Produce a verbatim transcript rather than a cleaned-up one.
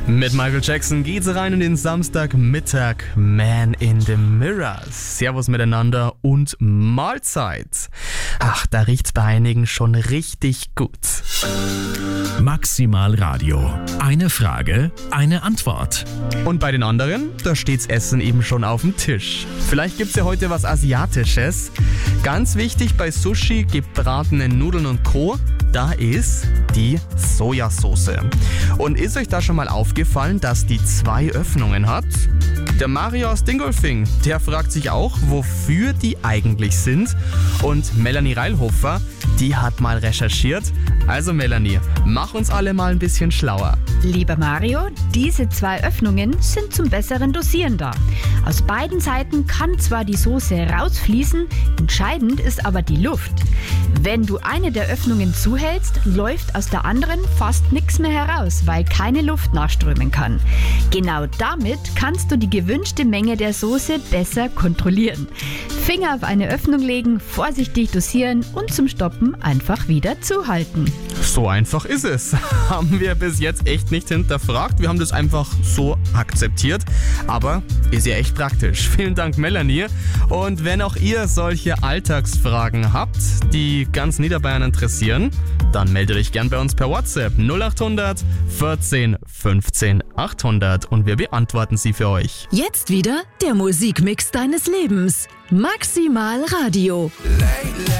Mit Michael Jackson geht's rein in den Samstagmittag. Man in the Mirror. Servus miteinander und Mahlzeit. Ach, da riecht's bei einigen schon richtig gut. Maximal Radio. Eine Frage, eine Antwort. Und bei den anderen, da steht's Essen eben schon auf dem Tisch. Vielleicht gibt's ja heute was Asiatisches. Ganz wichtig bei Sushi, gebratenen Nudeln und Co., da ist die Sojasauce. Und ist euch da schon mal aufgefallen, dass die zwei Öffnungen hat? Der Mario aus Dingolfing, der fragt sich auch, wofür die eigentlich sind. Und Melanie Reilhofer, die hat mal recherchiert. Also Melanie, mach uns alle mal ein bisschen schlauer. Lieber Mario, diese zwei Öffnungen sind zum besseren Dosieren da. Aus beiden Seiten kann zwar die Soße rausfließen, entscheidend ist aber die Luft. Wenn du eine der Öffnungen zuhältst, läuft aus der anderen fast nichts mehr heraus, weil keine Luft nachströmen kann. Genau damit kannst du die gewünschte Menge der Soße besser kontrollieren. Finger auf eine Öffnung legen, vorsichtig dosieren und zum Stoppen einfach wieder zuhalten. So einfach ist es. Haben wir bis jetzt echt nicht hinterfragt. Wir haben das einfach so akzeptiert. Aber ist ja echt praktisch. Vielen Dank, Melanie. Und wenn auch ihr solche Alltagsfragen habt, die ganz Niederbayern interessieren, dann meldet euch gern bei uns per WhatsApp null acht hundert vierzehn fünfzehn achthundert und wir beantworten sie für euch. Jetzt wieder der Musikmix deines Lebens. Maximal Radio.